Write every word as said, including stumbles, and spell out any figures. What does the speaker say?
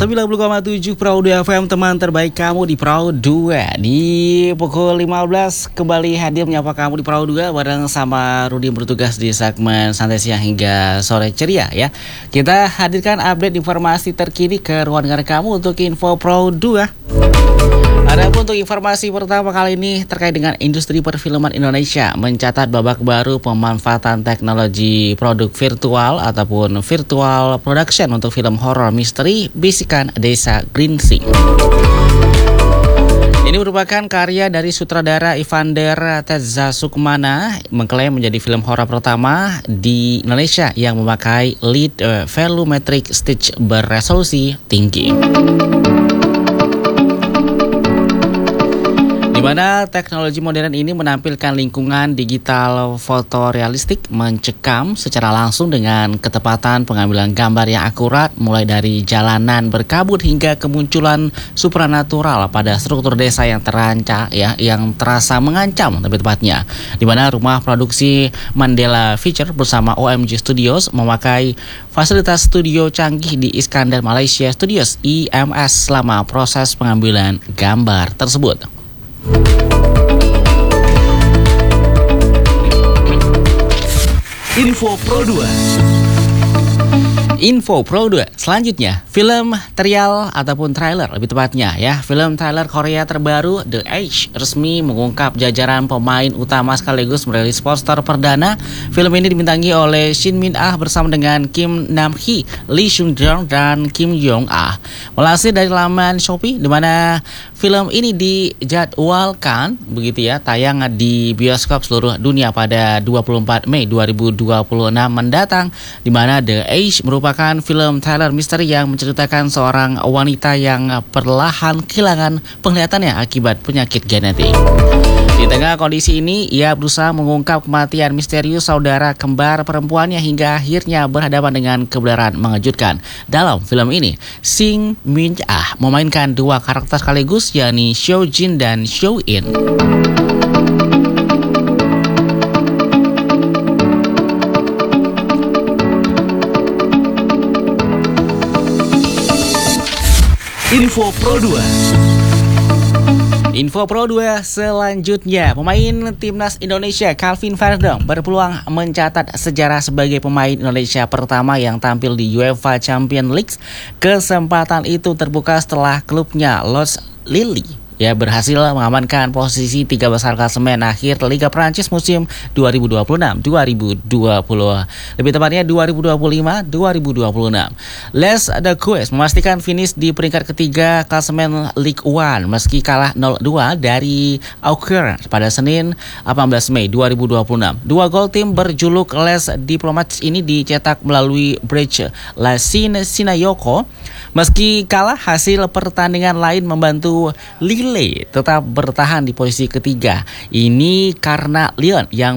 sembilan puluh koma tujuh Praudo F M, teman terbaik kamu di Praudo dua. Di pukul lima belas kembali hadir menyapa kamu di Praudo dua bareng sama Rudi yang bertugas di segmen Santai Siang hingga Sore Ceria ya. Kita hadirkan update informasi terkini ke ruang dengar kamu untuk info Praudo dua. Adapun untuk informasi pertama kali ini terkait dengan industri perfilman Indonesia mencatat babak baru pemanfaatan teknologi produk virtual ataupun virtual production untuk film horor misteri Bisikan Desa Gringsing. Ini merupakan karya dari sutradara Evander Tetzasukmana, mengklaim menjadi film horor pertama di Indonesia yang memakai lead uh, volumetric stage beresolusi tinggi. Di mana teknologi modern ini menampilkan lingkungan digital fotorealistik mencekam secara langsung dengan ketepatan pengambilan gambar yang akurat, mulai dari jalanan berkabut hingga kemunculan supranatural pada struktur desa yang terancam ya, yang terasa mengancam lebih tepatnya. Di mana rumah produksi Mandela Feature bersama O M G Studios memakai fasilitas studio canggih di Iskandar Malaysia Studios I M S selama proses pengambilan gambar tersebut. Info Pro dua. Info Pro dua. Selanjutnya, film trial ataupun trailer lebih tepatnya ya. Film trailer Korea terbaru The Age resmi mengungkap jajaran pemain utama sekaligus merilis poster perdana. Film ini dibintangi oleh Shin Min Ah bersama dengan Kim Nam Hee, Lee Seung Jeong dan Kim Jong Ah. Melansir dari laman Shopee, di mana film ini dijadwalkan begitu ya tayang di bioskop seluruh dunia pada dua puluh empat Mei dua ribu dua puluh enam mendatang, di mana The Age merupakan film thriller misteri yang menceritakan seorang wanita yang perlahan kehilangan penglihatannya akibat penyakit genetik. Di tengah kondisi ini, ia berusaha mengungkap kematian misterius saudara kembar perempuannya hingga akhirnya berhadapan dengan kebenaran mengejutkan. Dalam film ini, Shin Min Ah memainkan dua karakter sekaligus, yakni Seo Jin dan Seo In. Info Pro dua. Info Pro dua selanjutnya, pemain timnas Indonesia Calvin Verdong berpeluang mencatat sejarah sebagai pemain Indonesia pertama yang tampil di UEFA Champions League. Kesempatan itu terbuka setelah klubnya Los Lille ya berhasil mengamankan posisi tiga besar klasemen akhir Liga Prancis musim dua ribu dua puluh enam dua ribu dua puluh, lebih tepatnya dua ribu dua puluh lima dua ribu dua puluh enam. Les Dagues memastikan finish di peringkat ketiga klasemen Ligue satu meski kalah nol dua dari Auxerre pada Senin delapan belas Mei dua ribu dua puluh enam. Dua gol tim berjuluk Les Diplomats ini dicetak melalui Bridge Lassine Sinayoko. Meski kalah, hasil pertandingan lain membantu Lille tetap bertahan di posisi ketiga. Ini karena Lyon yang